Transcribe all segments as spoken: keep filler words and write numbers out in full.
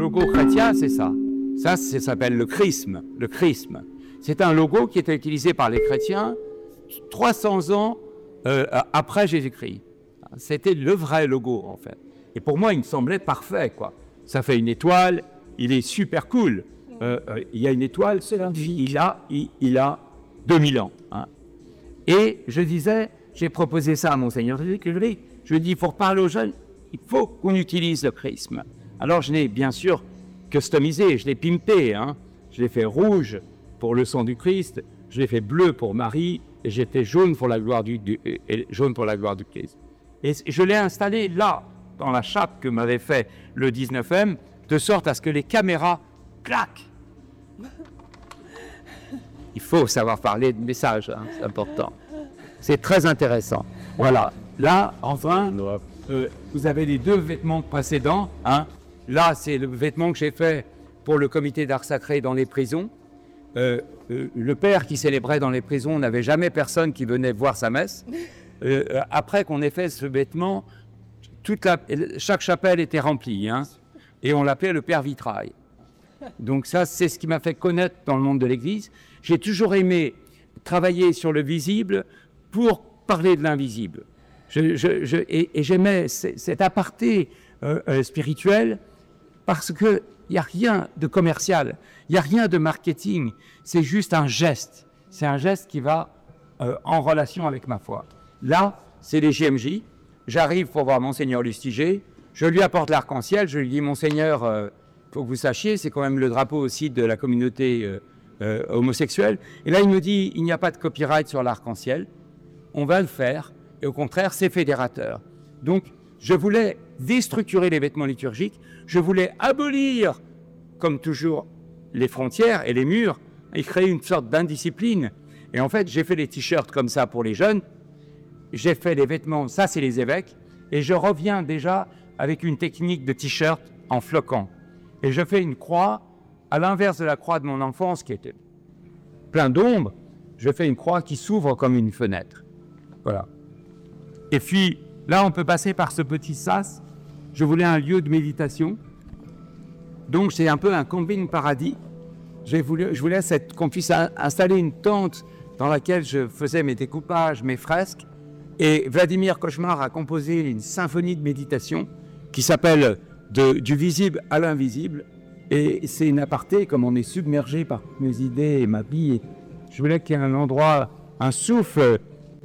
logo chrétien, c'est ça. Ça, ça s'appelle le chrisme. Le chrisme. C'est un logo qui était utilisé par les chrétiens trois cents ans euh, après Jésus-Christ. C'était le vrai logo, en fait. Et pour moi, il me semblait parfait, quoi. Ça fait une étoile, il est super cool. Euh, euh, il y a une étoile, c'est la vie. Il a, il, il a deux mille ans. Hein. Et je disais, j'ai proposé ça à Monseigneur Jésus, que je lui ai dit, je lui ai dit, pour parler aux jeunes, il faut qu'on utilise le chrisme. Alors je l'ai bien sûr customisé, je l'ai pimpé. Hein. Je l'ai fait rouge pour le sang du Christ, je l'ai fait bleu pour Marie, et j'étais jaune pour la gloire du, du, et jaune pour la gloire du Christ. Et je l'ai installé là, dans la chape que m'avait fait le dix-neuf M, de sorte à ce que les caméras claquent. Il faut savoir parler de message, hein, c'est important. C'est très intéressant. Voilà. Là, enfin, euh, vous avez les deux vêtements précédents. Hein. Là, c'est le vêtement que j'ai fait pour le comité d'art sacré dans les prisons. Euh, euh, le père qui célébrait dans les prisons n'avait jamais personne qui venait voir sa messe. Euh, après qu'on ait fait ce vêtement, toute la, chaque chapelle était remplie. Hein, et on l'appelait le Père Vitrail. Donc ça, c'est ce qui m'a fait connaître dans le monde de l'Église. J'ai toujours aimé travailler sur le visible pour parler de l'invisible. Je, je, je, et, et j'aimais cet aparté euh, euh, spirituel parce qu'il n'y a rien de commercial, il n'y a rien de marketing, c'est juste un geste. C'est un geste qui va euh, en relation avec ma foi. Là, c'est les J M J. J'arrive pour voir Monseigneur Lustiger, je lui apporte l'arc-en-ciel, je lui dis « Monseigneur, euh, faut que vous sachiez, c'est quand même le drapeau aussi de la communauté euh, euh, homosexuelle. » Et là, il me dit « Il n'y a pas de copyright sur l'arc-en-ciel, on va le faire. » Et au contraire, c'est fédérateur. Donc, je voulais déstructurer les vêtements liturgiques, je voulais abolir, comme toujours, les frontières et les murs, et créer une sorte d'indiscipline. Et en fait, j'ai fait les t-shirts comme ça pour les jeunes, j'ai fait les vêtements, ça c'est les évêques, et je reviens déjà avec une technique de t-shirt en floquant. Et je fais une croix, à l'inverse de la croix de mon enfance, qui était plein d'ombre, je fais une croix qui s'ouvre comme une fenêtre. Voilà. Et puis, là, on peut passer par ce petit sas. Je voulais un lieu de méditation. Donc, c'est un peu un camping paradis. Je voulais, je voulais qu'on puisse installer une tente dans laquelle je faisais mes découpages, mes fresques. Et Vladimir Cauchemar a composé une symphonie de méditation qui s'appelle Du visible à l'invisible. Et c'est une aparté, comme on est submergé par mes idées et ma vie. Je voulais qu'il y ait un endroit, un souffle.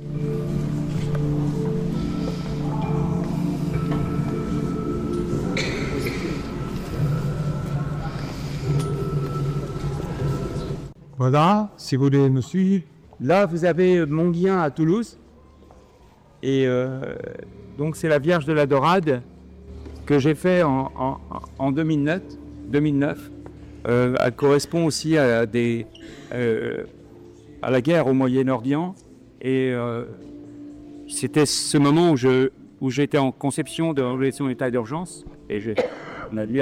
Voilà, si vous voulez me suivre. Là, vous avez Montguien à Toulouse. Et euh, donc, c'est la Vierge de la Dorade que j'ai fait en, en, en deux mille neuf. deux mille neuf. Euh, elle correspond aussi à, des, euh, à la guerre au Moyen-Orient. Et euh, c'était ce moment où, je, où j'étais en conception de résolution d'état d'urgence. Et j'ai, on a dû